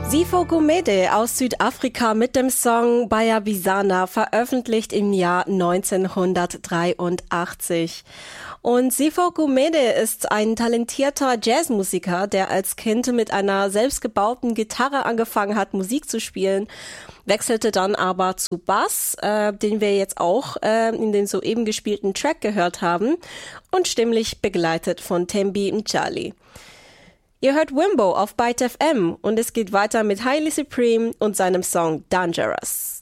Sipho Gumede aus Südafrika mit dem Song Bayabizana, veröffentlicht im Jahr 1983. Und Sipho Gumede ist ein talentierter Jazzmusiker, der als Kind mit einer selbstgebauten Gitarre angefangen hat, Musik zu spielen, wechselte dann aber zu Bass, den wir jetzt auch in den soeben gespielten Track gehört haben, und stimmlich begleitet von Thembi Mtshali. Ihr hört Wimbo auf Byte FM und es geht weiter mit Highly Supreme und seinem Song Dangerous.